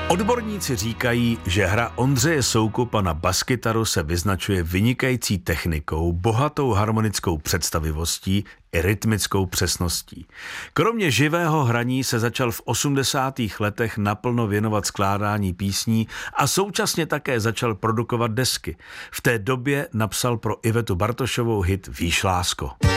Odborníci říkají, že hra Ondřeje Soukupa na baskytaru se vyznačuje vynikající technikou, bohatou harmonickou představivostí i rytmickou přesností. Kromě živého hraní se začal v 80. letech naplno věnovat skládání písní a současně také začal produkovat desky. V té době napsal pro Ivetu Bartošovou hit Víš, lásko.